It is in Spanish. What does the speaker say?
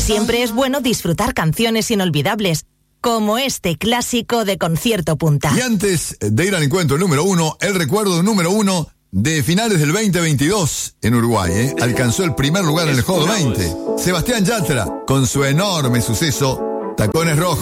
Siempre es bueno disfrutar canciones inolvidables, como este clásico de Concierto Punta. Y antes de ir al encuentro número 1, el recuerdo número 1 de finales del 2022 en Uruguay. Alcanzó el primer lugar en el Hot 20. Sebastián Yatra, con su enorme suceso, Tacones Rojos.